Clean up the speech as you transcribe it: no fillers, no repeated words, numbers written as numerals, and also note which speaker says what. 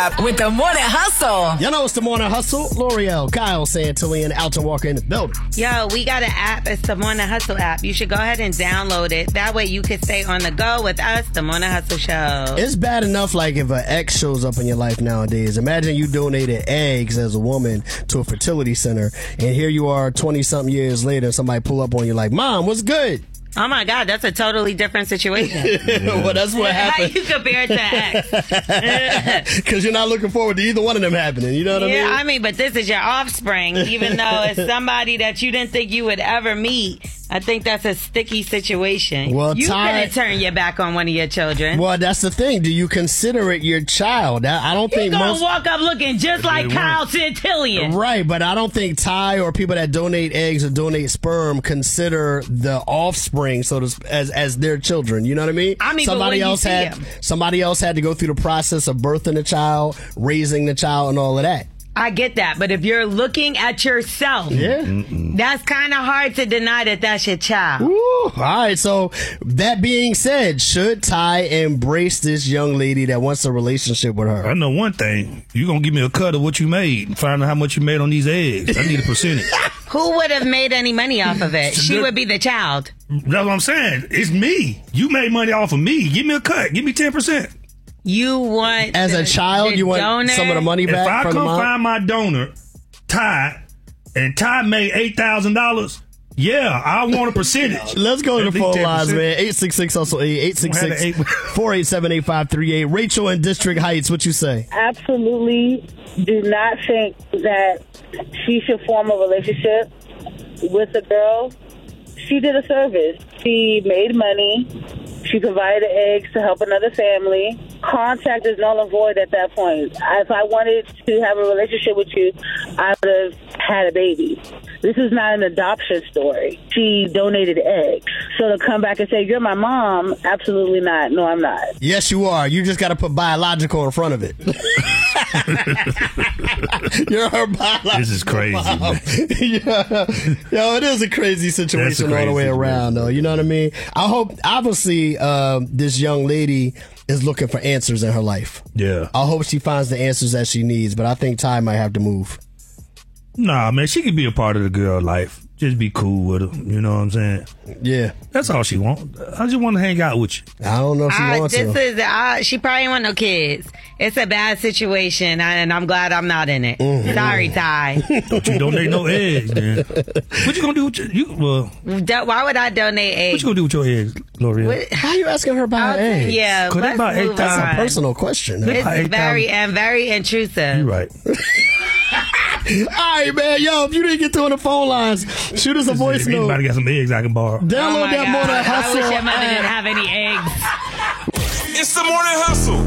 Speaker 1: app with the Morning Hustle.
Speaker 2: You know it's the Morning Hustle. L'Oreal, Kyle Santillan, Alton Walker in the building.
Speaker 3: Yo, we got an app. It's the Morning Hustle app. You should go ahead and download it. That way you can stay on the go with us, the Morning Hustle Show.
Speaker 2: It's bad enough like if an ex shows up in your life nowadays. Imagine you donated eggs as a woman to a fertility center, and here you are 20-something years later, somebody pull up on you like, Mom, what's good?
Speaker 3: Oh my God, that's a totally different situation.
Speaker 2: Well, that's what happened.
Speaker 3: How you compare it to ex?
Speaker 2: Because you're not looking forward to either one of them happening. You know what I mean?
Speaker 3: Yeah, I mean, but this is your offspring, even though it's somebody that you didn't think you would ever meet. I think that's a sticky situation.
Speaker 2: Well,
Speaker 3: you couldn't turn your back on one of your children.
Speaker 2: Well, that's the thing. Do you consider it your child? I don't think
Speaker 3: He's gonna walk up looking just like Kyle Santillan.
Speaker 2: Right, but I don't think Ty or people that donate eggs or donate sperm consider the offspring as their children. You know what I mean?
Speaker 3: I mean,
Speaker 2: somebody else had to go through the process of birthing the child, raising the child, and all of that.
Speaker 3: I get that, but if you're looking at yourself, that's kind of hard to deny that that's your child.
Speaker 2: Ooh, all right, so that being said, should Ty embrace this young lady that wants a relationship with her?
Speaker 4: I know one thing. You're going to give me a cut of what you made and find out how much you made on these eggs. I need a percentage.
Speaker 3: Who would have made any money off of it? She would be the child.
Speaker 4: That's what I'm saying. It's me. You made money off of me. Give me a cut. Give me 10%.
Speaker 3: You want
Speaker 2: as a child, you want
Speaker 3: donor?
Speaker 2: some of the money back from the mom?
Speaker 4: If I come find my donor, Ty, and Ty made $8,000, yeah, I want a percentage.
Speaker 2: Let's go to the phone lines, man. 866-HUSTLE-8, 866-487-8538. Rachel in District Heights, what you say?
Speaker 5: Absolutely do not think that she should form a relationship with a girl. She did a service. She made money. She provided eggs to help another family. Contact is null and void at that point. If I wanted to have a relationship with you, I would have had a baby. This is not an adoption story. She donated eggs. So to come back and say, you're my mom, absolutely not. No, I'm not.
Speaker 2: Yes, you are. You just got to put biological in front of it. You're her biological
Speaker 4: This is crazy, man.
Speaker 2: Yeah. Yo, it is a crazy situation all the way around, though. You know what I mean? I hope, obviously, this young lady is looking for answers in her life.
Speaker 4: Yeah.
Speaker 2: I hope she finds the answers that she needs, but I think Ty might have to move.
Speaker 4: Nah, man, she could be a part of the girl life. Just be cool with her. You know what I'm saying?
Speaker 2: Yeah.
Speaker 4: That's all she wants. I just want to hang out with you.
Speaker 2: I don't know if she wants to.
Speaker 3: She probably ain't want no kids. It's a bad situation, and I'm glad I'm not in it.
Speaker 2: Mm-hmm.
Speaker 3: Sorry, Ty.
Speaker 4: Don't you donate no eggs, man. What you gonna do with
Speaker 3: why would I donate eggs?
Speaker 4: What you gonna do with your eggs, L'Oreal?
Speaker 2: How you asking her about eggs?
Speaker 3: Yeah, let's move on.
Speaker 2: That's a personal question.
Speaker 3: It's very intrusive.
Speaker 4: You're right.
Speaker 2: All right, man. Yo, if you didn't get through on the phone lines, shoot us a voice note.
Speaker 4: Anybody got some eggs I can borrow?
Speaker 2: Download that Morning Hustle.
Speaker 3: I wish your mother didn't have any eggs.
Speaker 6: It's the Morning Hustle.